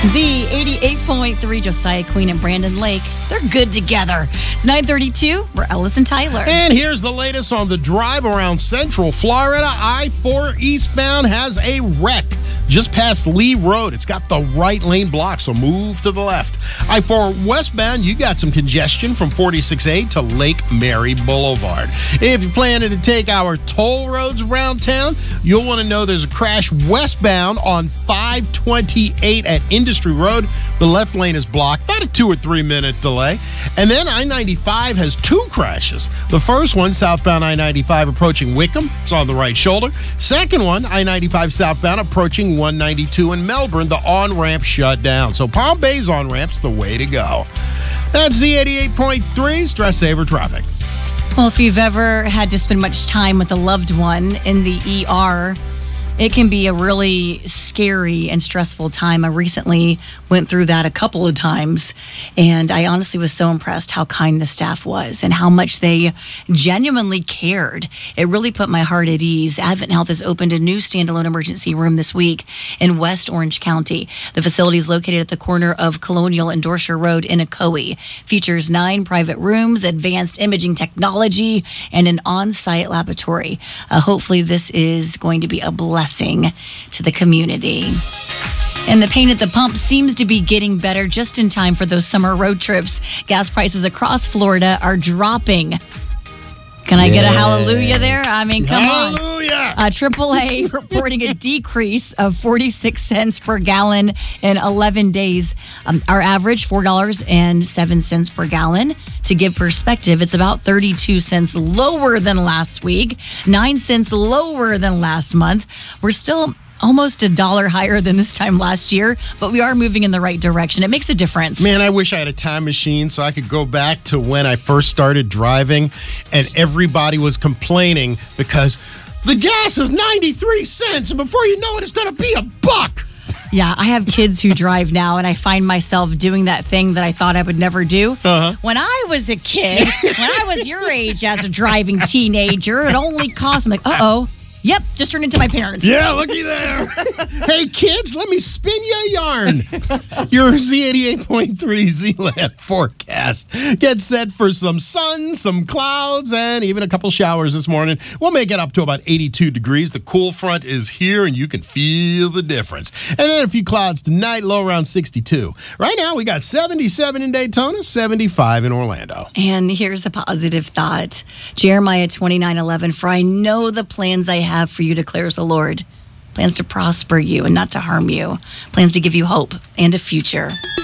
Z88.3, Josiah Queen and Brandon Lake. They're good together. It's 9:32. We're Ellis and Tyler. And here's the latest on the drive around Central Florida. I-4 eastbound has a wreck just past Lee Road. It's got the right lane blocked, so move to the left. I-4 westbound, you got some congestion from 46A to Lake Mary Boulevard. If you're planning to take our toll roads around town, you'll want to know there's a crash westbound on 528 at Industry Road. The left lane is blocked, about a 2 or 3 minute delay. And then I-95 has two crashes. The first one, southbound I-95 approaching Wickham. It's on the right shoulder. Second one, I-95 southbound approaching 192 in Melbourne. The on-ramp shut down. So Palm Bay's on-ramp's the way to go. That's the 88.3 Stress Saver Traffic. Well, if you've ever had to spend much time with a loved one in the ER, it can be a really scary and stressful time. I recently went through that a couple of times, and I honestly was so impressed how kind the staff was and how much they genuinely cared. It really put my heart at ease. Advent Health has opened a new standalone emergency room this week in West Orange County. The facility is located at the corner of Colonial and Dorser Road in Ocoee. Features 9 private rooms, advanced imaging technology, and an on-site laboratory. Hopefully this is going to be a blessing to the community. And the pain at the pump seems to be getting better just in time for those summer road trips. Gas prices across Florida are dropping. Can I get a hallelujah there? I mean, come on. AAA reporting a decrease of 46 cents per gallon in 11 days. Our average, $4.07 per gallon. To give perspective, it's about 32 cents lower than last week, 9 cents lower than last month. We're still almost $1 higher than this time last year, but we are moving in the right direction. It makes a difference. Man, I wish I had a time machine so I could go back to when I first started driving and everybody was complaining because the gas is 93 cents and before you know it, it's going to be $1. Yeah, I have kids who drive now, and I find myself doing that thing that I thought I would never do. When I was a kid, when I was your age as a driving teenager, it only cost, I'm like, yep, just turned into my parents. Yeah, looky there. Hey, kids, let me spin you a yarn. Your Z88.3 Z-Land forecast. Get set for some sun, some clouds, and even a couple showers this morning. We'll make it up to about 82 degrees. The cool front is here, and you can feel the difference. And then a few clouds tonight, low around 62. Right now, we got 77 in Daytona, 75 in Orlando. And here's a positive thought. Jeremiah 29:11, for I know the plans I have for you, declares the Lord. Plans to prosper you and not to harm you. Plans to give you hope and a future.